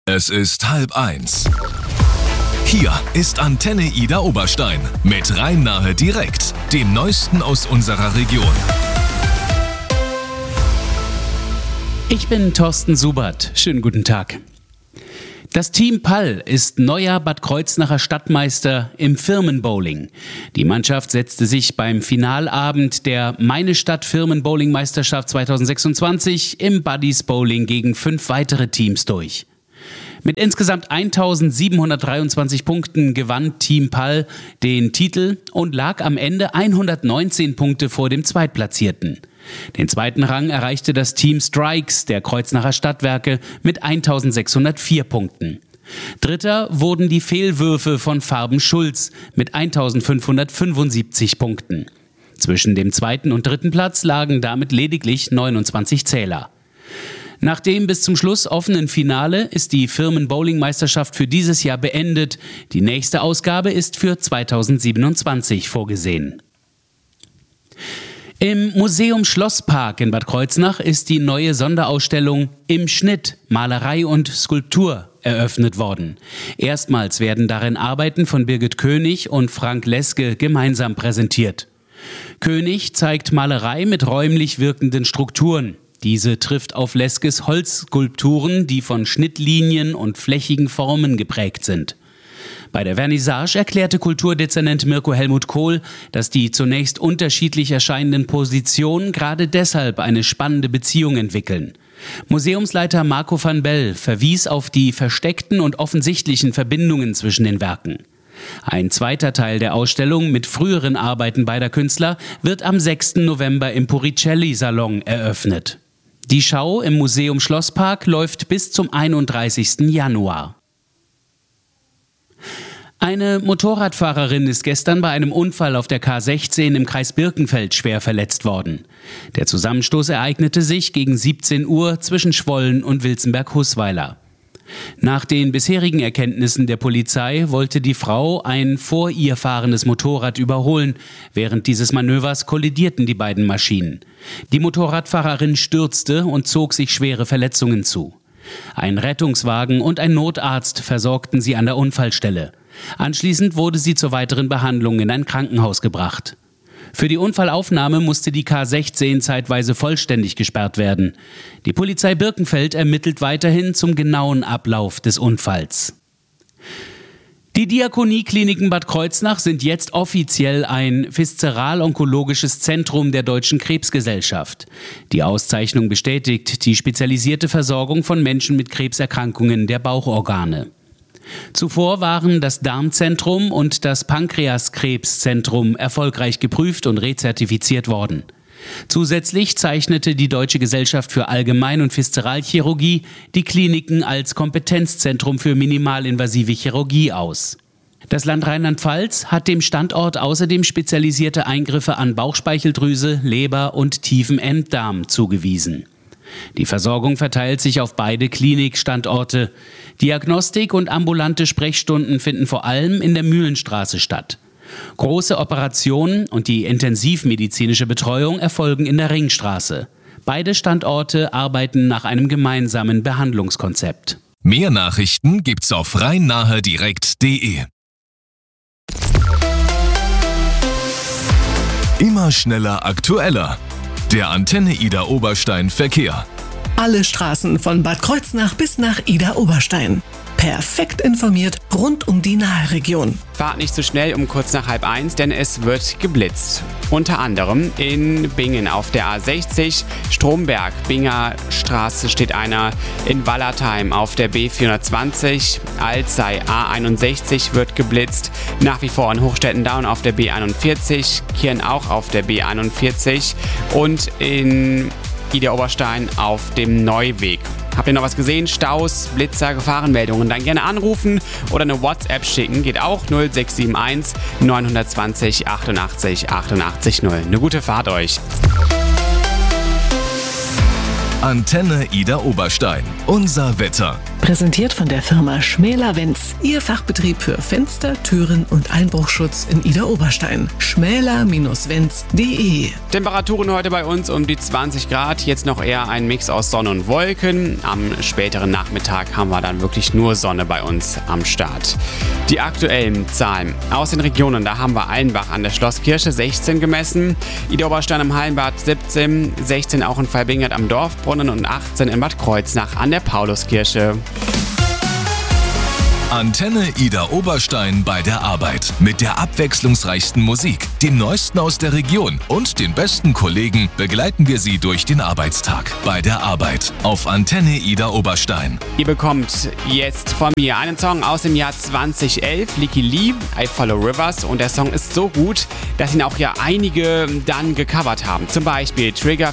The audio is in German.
Es ist 12:30. Hier ist Antenne Ida Oberstein mit Rhein-Nahe direkt, dem Neuesten aus unserer Region. Ich bin Thorsten Subert. Schönen guten Tag. Das Team Pall ist neuer Bad Kreuznacher Stadtmeister im Firmenbowling. Die Mannschaft setzte sich beim Finalabend der Meine Stadt Firmenbowling-Meisterschaft 2026 im Buddies Bowling gegen 5 weitere Teams durch. Mit insgesamt 1723 Punkten gewann Team Pall den Titel und lag am Ende 119 Punkte vor dem Zweitplatzierten. Den zweiten Rang erreichte das Team Strikes der Kreuznacher Stadtwerke mit 1604 Punkten. Dritter wurden die Fehlwürfe von Farben Schulz mit 1575 Punkten. Zwischen dem zweiten und dritten Platz lagen damit lediglich 29 Zähler. Nach dem bis zum Schluss offenen Finale ist die Firmen-Bowling-Meisterschaft für dieses Jahr beendet. Die nächste Ausgabe ist für 2027 vorgesehen. Im Museum Schlosspark in Bad Kreuznach ist die neue Sonderausstellung Im Schnitt – Malerei und Skulptur eröffnet worden. Erstmals werden darin Arbeiten von Birgit König und Frank Leske gemeinsam präsentiert. König zeigt Malerei mit räumlich wirkenden Strukturen. Diese trifft auf Leskes Holzskulpturen, die von Schnittlinien und flächigen Formen geprägt sind. Bei der Vernissage erklärte Kulturdezernent Mirko Helmut Kohl, dass die zunächst unterschiedlich erscheinenden Positionen gerade deshalb eine spannende Beziehung entwickeln. Museumsleiter Marco van Bell verwies auf die versteckten und offensichtlichen Verbindungen zwischen den Werken. Ein zweiter Teil der Ausstellung mit früheren Arbeiten beider Künstler wird am 6. November im Puricelli-Salon eröffnet. Die Schau im Museum Schlosspark läuft bis zum 31. Januar. Eine Motorradfahrerin ist gestern bei einem Unfall auf der K16 im Kreis Birkenfeld schwer verletzt worden. Der Zusammenstoß ereignete sich gegen 17 Uhr zwischen Schwollen und Wilzenberg-Hußweiler. Nach den bisherigen Erkenntnissen der Polizei wollte die Frau ein vor ihr fahrendes Motorrad überholen. Während dieses Manövers kollidierten die beiden Maschinen. Die Motorradfahrerin stürzte und zog sich schwere Verletzungen zu. Ein Rettungswagen und ein Notarzt versorgten sie an der Unfallstelle. Anschließend wurde sie zur weiteren Behandlung in ein Krankenhaus gebracht. Für die Unfallaufnahme musste die K16 zeitweise vollständig gesperrt werden. Die Polizei Birkenfeld ermittelt weiterhin zum genauen Ablauf des Unfalls. Die Diakoniekliniken Bad Kreuznach sind jetzt offiziell ein viszeral-onkologisches Zentrum der Deutschen Krebsgesellschaft. Die Auszeichnung bestätigt die spezialisierte Versorgung von Menschen mit Krebserkrankungen der Bauchorgane. Zuvor waren das Darmzentrum und das Pankreaskrebszentrum erfolgreich geprüft und rezertifiziert worden. Zusätzlich zeichnete die Deutsche Gesellschaft für Allgemein- und Viszeralchirurgie die Kliniken als Kompetenzzentrum für minimalinvasive Chirurgie aus. Das Land Rheinland-Pfalz hat dem Standort außerdem spezialisierte Eingriffe an Bauchspeicheldrüse, Leber und tiefen Enddarm zugewiesen. Die Versorgung verteilt sich auf beide Klinikstandorte. Diagnostik und ambulante Sprechstunden finden vor allem in der Mühlenstraße statt. Große Operationen und die intensivmedizinische Betreuung erfolgen in der Ringstraße. Beide Standorte arbeiten nach einem gemeinsamen Behandlungskonzept. Mehr Nachrichten gibt's auf rheinnahedirekt.de. Immer schneller, aktueller. Der Antenne Ida Oberstein Verkehr. Alle Straßen von Bad Kreuznach bis nach Ida Oberstein. Perfekt informiert rund um die Nahe-Region. Fahrt nicht zu schnell um kurz nach 12:30, denn es wird geblitzt. Unter anderem in Bingen auf der A60, Stromberg, Binger Straße steht einer, in Wallertheim auf der B420, Alzey A61 wird geblitzt, nach wie vor in Hochstetten-Down auf der B41, Kirn auch auf der B41 und in Ida Oberstein auf dem Neuweg. Habt ihr noch was gesehen? Staus, Blitzer, Gefahrenmeldungen? Dann gerne anrufen oder eine WhatsApp schicken. Geht auch 0671 920 88 88 0. Eine gute Fahrt euch. Antenne Ida Oberstein. Unser Wetter. Präsentiert von der Firma Schmäler-Wenz. Ihr Fachbetrieb für Fenster, Türen und Einbruchschutz in Idar-Oberstein. schmäler-wenz.de. Temperaturen heute bei uns um die 20 Grad. Jetzt noch eher ein Mix aus Sonne und Wolken. Am späteren Nachmittag haben wir dann wirklich nur Sonne bei uns am Start. Die aktuellen Zahlen aus den Regionen. Da haben wir Allenbach an der Schlosskirche 16 gemessen. Idar-Oberstein am Hallenbad 17. 16 auch in Valbingert am Dorfbrunnen und 18 in Bad Kreuznach an der Pauluskirche. Antenne Idar-Oberstein bei der Arbeit. Mit der abwechslungsreichsten Musik, dem Neuesten aus der Region und den besten Kollegen begleiten wir Sie durch den Arbeitstag. Bei der Arbeit auf Antenne Idar-Oberstein. Ihr bekommt jetzt von mir einen Song aus dem Jahr 2011, Licky Lee, I Follow Rivers. Und der Song ist so gut, dass ihn auch ja einige dann gecovert haben. Zum Beispiel Trigger